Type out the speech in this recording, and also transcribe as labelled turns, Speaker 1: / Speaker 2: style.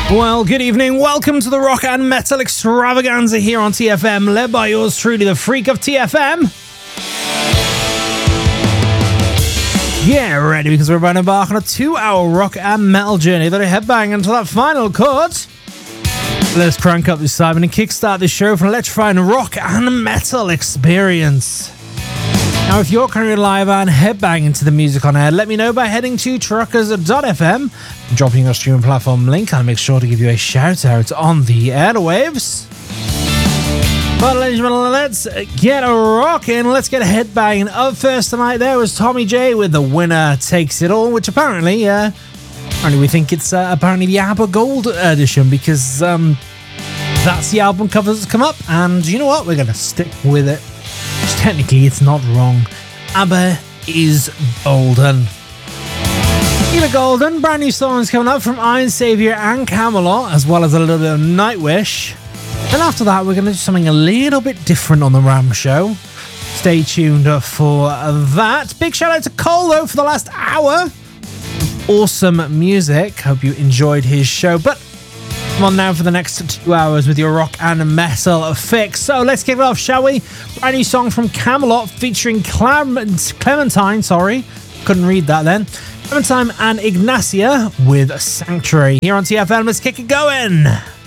Speaker 1: Well, good evening. Welcome to the Rock and Metal Extravaganza here on TFM, led by yours truly, the freak of TFM. Get ready, because we're about to embark on a 2-hour rock and metal journey that'll headbang into that final chord. Let's crank up this time and kickstart this show for an electrifying rock and metal experience. Now, if you're currently live and headbanging to the music on air, let me know by heading to truckers.fm, dropping your streaming platform link. I'll make sure to give you a shout out on the airwaves. But ladies and gentlemen, let's get rocking. Let's get headbanging. Up first tonight, there was Tommy J with The Winner Takes It All, which apparently we think it's apparently the ABBA Gold edition, because that's the album cover that's come up, and you know what? We're going to stick with it. Technically, it's not wrong. ABBA is golden. Eva Golden, brand new songs coming up from Iron Savior and Camelot, as well as a little bit of Nightwish. And after that, we're going to do something a little bit different on the Ram Show. Stay tuned for that. Big shout out to Cole, though, for the last hour. Awesome music. Hope you enjoyed his show. But come on now for the next 2 hours with your rock and metal fix. So let's kick it off, shall we? Brand new song from Camelot featuring Clementine, couldn't read that then. Clementine and Ignacia with Sanctuary. Here on TFM, let's kick it going.